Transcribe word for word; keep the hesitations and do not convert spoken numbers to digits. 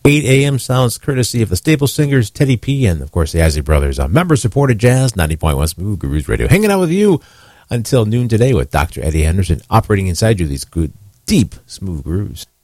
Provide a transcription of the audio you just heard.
eight a.m. sounds courtesy of the Staple Singers, Teddy P, and, of course, the Isley Brothers on member-supported jazz, ninety point one Smooth Grooves Radio. Hanging out with you until noon today with Doctor Eddie Henderson, operating inside you these good, deep, smooth grooves.